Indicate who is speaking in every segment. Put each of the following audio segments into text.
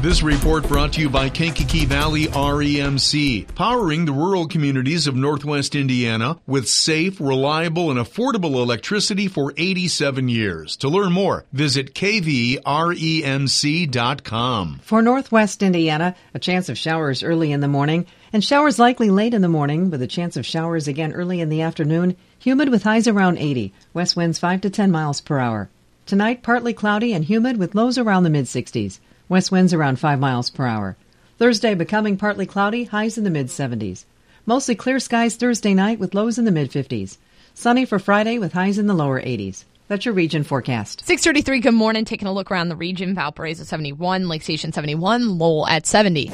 Speaker 1: This report brought to you by Kankakee Valley REMC, powering the rural communities of Northwest Indiana with safe, reliable, and affordable electricity for 87 years. To learn more, visit kvremc.com.
Speaker 2: For Northwest Indiana, a chance of showers early in the morning and showers likely late in the morning with a chance of showers again early in the afternoon. Humid with highs around 80. West winds 5 to 10 miles per hour. Tonight, partly cloudy and humid with lows around the mid-60s. West winds around 5 miles per hour. Thursday becoming partly cloudy, highs in the mid-70s. Mostly clear skies Thursday night with lows in the mid-50s. Sunny for Friday with highs in the lower 80s. That's your region forecast.
Speaker 3: 6:33, good morning. Taking a look around the region. Valparaiso 71, Lake Station 71, Lowell at 70.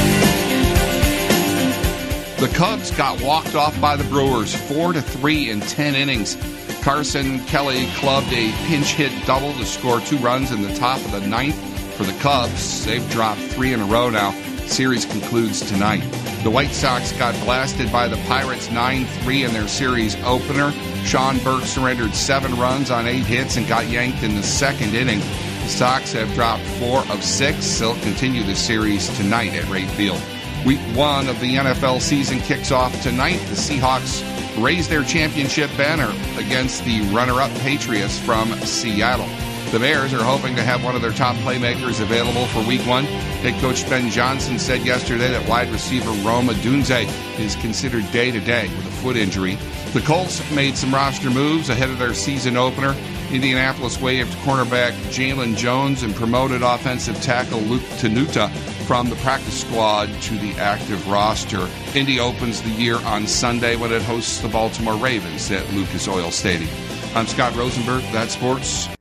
Speaker 4: The Cubs got walked off by the Brewers 4-3 in 10 innings. Carson Kelly clubbed a pinch hit double to score 2 runs in the top of the 9th. For the Cubs, they've dropped 3 in a row now. Series concludes tonight. The White Sox got blasted by the Pirates 9-3 in their series opener. Sean Burke surrendered 7 runs on 8 hits and got yanked in the second inning. The Sox have dropped 4 of 6. They'll continue the series tonight at Wright Field. Week 1 of the NFL season kicks off tonight. The Seahawks raise their championship banner against the runner-up Patriots from Seattle. The Bears are hoping to have one of their top playmakers available for Week 1. Head coach Ben Johnson said yesterday that wide receiver Rome Odunze is considered day-to-day with a foot injury. The Colts made some roster moves ahead of their season opener. Indianapolis waived cornerback Jalen Jones and promoted offensive tackle Luke Tenuta from the practice squad to the active roster. Indy opens the year on Sunday when it hosts the Baltimore Ravens at Lucas Oil Stadium. I'm Scott Rosenberg. That's sports.